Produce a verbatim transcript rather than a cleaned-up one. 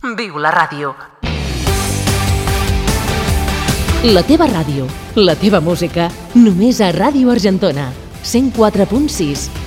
Viu la ràdio. La teva ràdio, la teva música, només a Ràdio Argentona, cent quatre punt sis.